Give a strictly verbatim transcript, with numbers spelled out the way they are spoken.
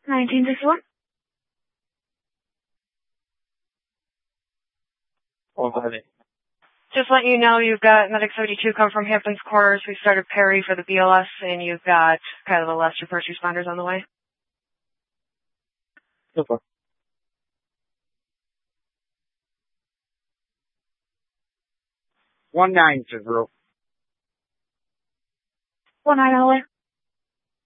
nineteen sixty-one. one fifty. Just letting you know, you've got Medic seventy-two come from Hampton's Corners. We started Perry for the B L S, and you've got kind of the Lester first responders on the way. Super. one nine zero. One nine on the way.